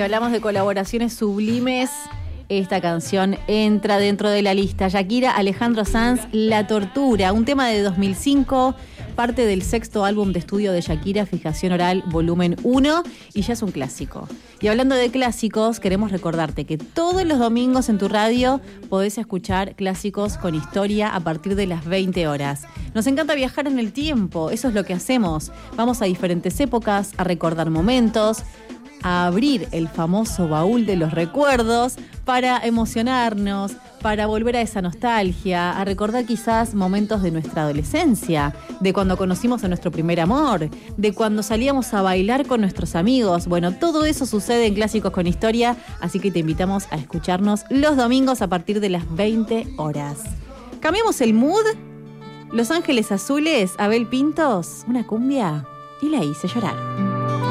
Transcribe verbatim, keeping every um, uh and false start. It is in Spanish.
hablamos de colaboraciones sublimes, esta canción entra dentro de la lista. Shakira, Alejandro Sanz, La Tortura, un tema de dos mil cinco, parte del sexto álbum de estudio de Shakira, Fijación Oral, volumen uno, y ya es un clásico. Y hablando de clásicos, queremos recordarte que todos los domingos en tu radio podés escuchar clásicos con historia a partir de las veinte horas. Nos encanta viajar en el tiempo, eso es lo que hacemos. Vamos a diferentes épocas, a recordar momentos, a abrir el famoso baúl de los recuerdos para emocionarnos, para volver a esa nostalgia, a recordar quizás momentos de nuestra adolescencia, de cuando conocimos a nuestro primer amor, de cuando salíamos a bailar con nuestros amigos. Bueno, todo eso sucede en Clásicos con Historia, así que te invitamos a escucharnos los domingos a partir de las veinte horas. Cambiamos el mood. Los Ángeles Azules, Abel Pintos, una cumbia, y la hice llorar.